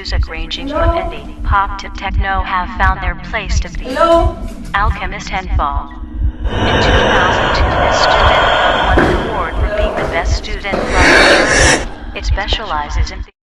music ranging from indie, pop to techno have found their place to be. Alchemist Handball. In 2002, this student won an award for being the best student from Germany. It specializes in